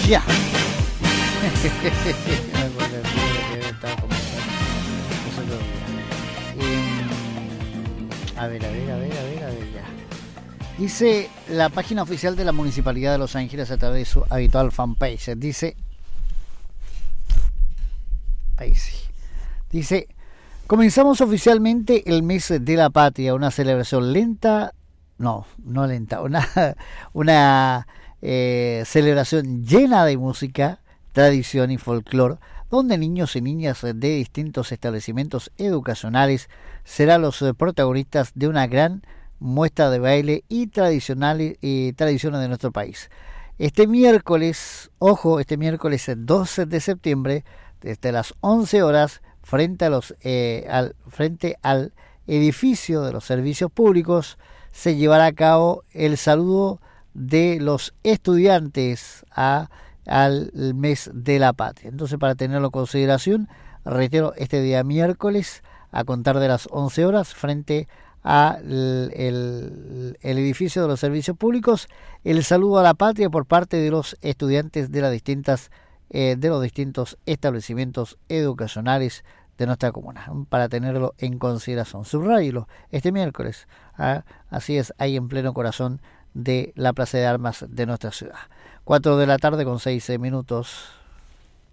Ya. A ver, ya. Dice la página oficial de la Municipalidad de Los Ángeles a través de su habitual fanpage. Dice, comenzamos oficialmente el mes de la patria, una celebración una celebración llena de música, tradición y folclore, donde niños y niñas de distintos establecimientos educacionales serán los protagonistas de una gran muestra de baile y tradiciones de nuestro país. Este miércoles 12 de septiembre, desde las 11 horas, frente al edificio de los servicios públicos, se llevará a cabo el saludo de los estudiantes al mes de la patria. Entonces, para tenerlo en consideración, reitero, este día miércoles, a contar de las 11 horas, frente al edificio de los servicios públicos, el saludo a la patria por parte de los estudiantes de los distintos establecimientos educacionales de nuestra comuna, para tenerlo en consideración. Subráyelo, este miércoles, así es, ahí en pleno corazón de la Plaza de Armas de nuestra ciudad. 4 de la tarde con 6 minutos.